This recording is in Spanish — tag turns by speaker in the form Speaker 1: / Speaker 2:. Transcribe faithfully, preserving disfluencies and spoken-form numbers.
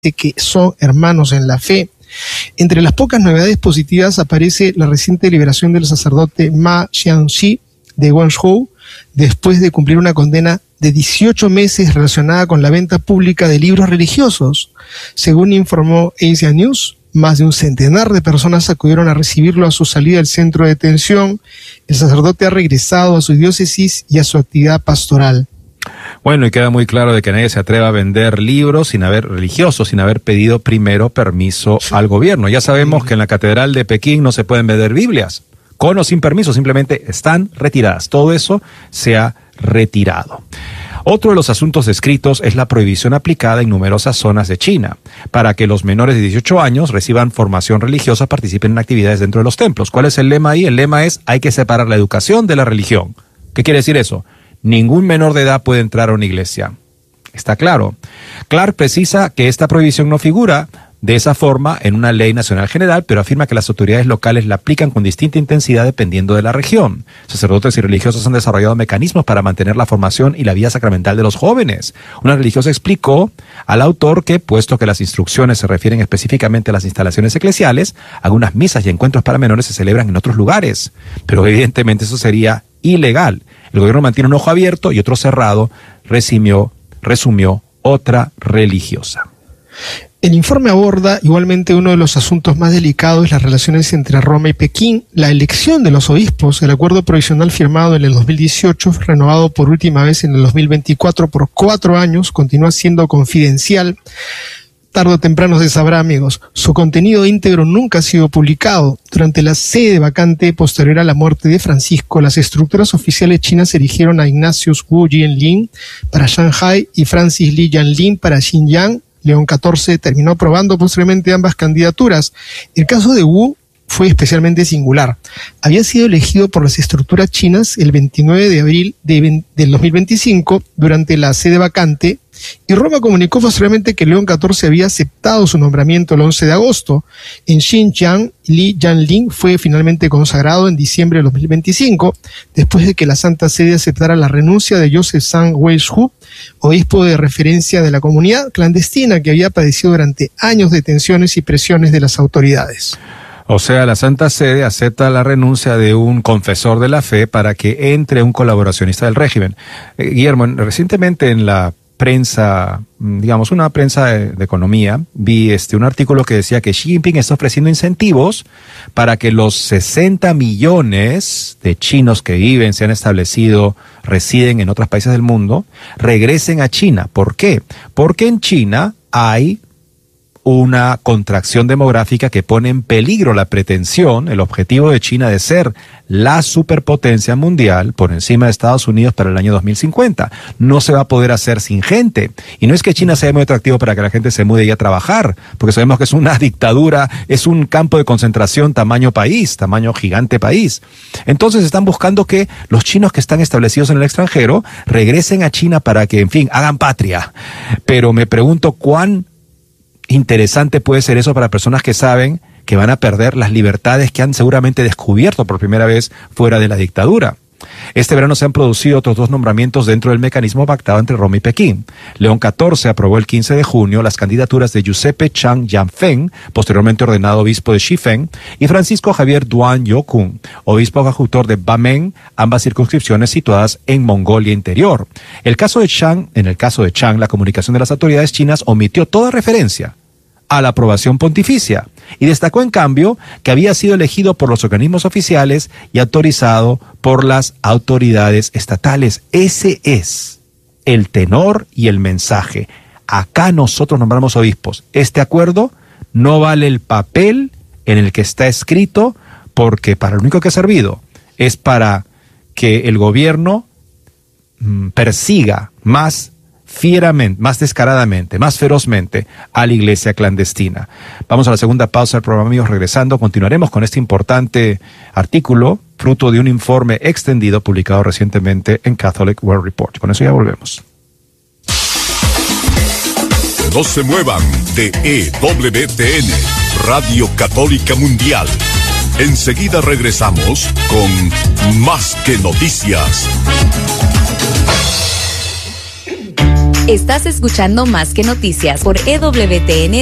Speaker 1: que son hermanos en la fe. Entre las pocas novedades positivas aparece la reciente liberación del sacerdote Ma Xiangxi de Guangzhou, después de cumplir una condena de dieciocho meses relacionada con la venta pública de libros religiosos. Según informó Asia News, más de un centenar de personas acudieron a recibirlo a su salida del centro de detención. El sacerdote ha regresado a su diócesis y a su actividad pastoral.
Speaker 2: Bueno, y queda muy claro de que nadie se atreva a vender libros sin haber religiosos, sin haber pedido primero permiso al gobierno. Ya sabemos que en la Catedral de Pekín no se pueden vender Biblias, con o sin permiso, simplemente están retiradas. Todo eso se ha retirado. Otro de los asuntos descritos es la prohibición aplicada en numerosas zonas de China para que los menores de dieciocho años reciban formación religiosa, participen en actividades dentro de los templos. ¿Cuál es el lema ahí? El lema es: hay que separar la educación de la religión. ¿Qué quiere decir eso? Ningún menor de edad puede entrar a una iglesia. Está claro. Clark precisa que esta prohibición no figura de esa forma en una ley nacional general, pero afirma que las autoridades locales la aplican con distinta intensidad dependiendo de la región. Sacerdotes y religiosos han desarrollado mecanismos para mantener la formación y la vida sacramental de los jóvenes. Una religiosa explicó al autor que, puesto que las instrucciones se refieren específicamente a las instalaciones eclesiales, algunas misas y encuentros para menores se celebran en otros lugares. Pero evidentemente eso sería ilegal. El gobierno mantiene un ojo abierto y otro cerrado, resumió, resumió otra religiosa.
Speaker 1: El informe aborda igualmente uno de los asuntos más delicados, las relaciones entre Roma y Pekín, la elección de los obispos. El acuerdo provisional firmado en el dos mil dieciocho, renovado por última vez en el dos mil veinticuatro por cuatro años, continúa siendo confidencial. Tarde o temprano se sabrá, amigos. Su contenido íntegro nunca ha sido publicado. Durante la sede vacante posterior a la muerte de Francisco, las estructuras oficiales chinas erigieron a Ignatius Wu Jianlin para Shanghai y Francis Li Jianlin para Xinjiang. León catorce terminó aprobando posteriormente ambas candidaturas. El caso de Wu fue especialmente singular. Había sido elegido por las estructuras chinas el veintinueve de abril de, del dos mil veinticinco durante la sede vacante, y Roma comunicó posteriormente que León catorce había aceptado su nombramiento el once de agosto. En Xinjiang, Li Jianlin fue finalmente consagrado en diciembre de dos mil veinticinco, después de que la Santa Sede aceptara la renuncia de Joseph Zhang Weizhu, obispo de referencia de la comunidad clandestina que había padecido durante años de tensiones y presiones de las autoridades.
Speaker 2: O sea, la Santa Sede acepta la renuncia de un confesor de la fe para que entre un colaboracionista del régimen. Eh, Guillermo, recientemente en la prensa, digamos, una prensa de, de economía, vi este un artículo que decía que Xi Jinping está ofreciendo incentivos para que los sesenta millones de chinos que viven, se han establecido, residen en otros países del mundo, regresen a China. ¿Por qué? Porque en China hay una contracción demográfica que pone en peligro la pretensión, el objetivo de China de ser la superpotencia mundial por encima de Estados Unidos para el año dos mil cincuenta. No se va a poder hacer sin gente. Y no es que China sea muy atractivo para que la gente se mude y a trabajar, porque sabemos que es una dictadura, es un campo de concentración tamaño país, tamaño gigante país. Entonces están buscando que los chinos que están establecidos en el extranjero regresen a China para que, en fin, hagan patria. Pero me pregunto cuán interesante puede ser eso para personas que saben que van a perder las libertades que han seguramente descubierto por primera vez fuera de la dictadura. Este verano se han producido otros dos nombramientos dentro del mecanismo pactado entre Roma y Pekín. León catorce aprobó el quince de junio las candidaturas de Giuseppe Chang Yanfeng, posteriormente ordenado obispo de Shifeng, y Francisco Javier Duan Yokun, obispo adjutor de Bameng, ambas circunscripciones situadas en Mongolia Interior. El caso de Chang, en el caso de Chang, la comunicación de las autoridades chinas omitió toda referencia a la aprobación pontificia y destacó en cambio que había sido elegido por los organismos oficiales y autorizado por las autoridades estatales. Ese es el tenor y el mensaje. Acá nosotros nombramos obispos. Este acuerdo no vale el papel en el que está escrito, porque para lo único que ha servido es para que el gobierno mm, persiga más fieramente, más descaradamente, más ferozmente a la iglesia clandestina. Vamos a la segunda pausa del programa, amigos. Regresando, continuaremos con este importante artículo, fruto de un informe extendido publicado recientemente en Catholic World Report. Con eso ya volvemos.
Speaker 3: No se muevan de E W T N, Radio Católica Mundial. Enseguida regresamos con Más que Noticias.
Speaker 4: Estás escuchando Más que Noticias por E W T N